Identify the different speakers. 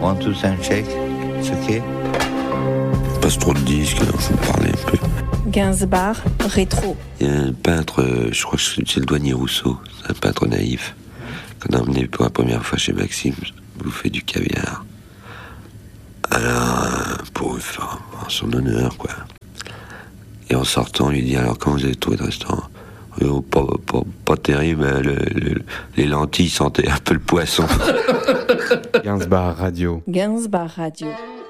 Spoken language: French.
Speaker 1: Want to sound check? It's okay.
Speaker 2: Passe trop de disques, alors faut parler un peu.
Speaker 3: Gainsbourg, rétro.
Speaker 2: Il y a un peintre, je crois que c'est le douanier Rousseau, c'est un peintre naïf, qu'on a emmené pour la première fois chez Maxime, bouffer du caviar. Alors, pour faire en son honneur, quoi. Et en sortant, on lui dit, alors comment vous avez trouvé le restaurant? Oh, pas terrible, les lentilles sentaient un peu le poisson.
Speaker 4: Gainsbourg Radio.
Speaker 3: Gainsbourg Radio.